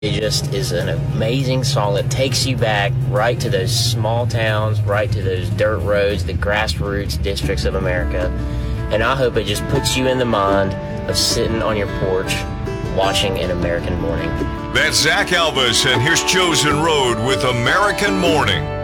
It just is an amazing song that takes you back right to those small towns, right to those dirt roads, the grassroots districts of America. And I hope it just puts you in the mind of sitting on your porch watching An American Morning. That's Zach Elvis, and here's Chosen Road with American Morning.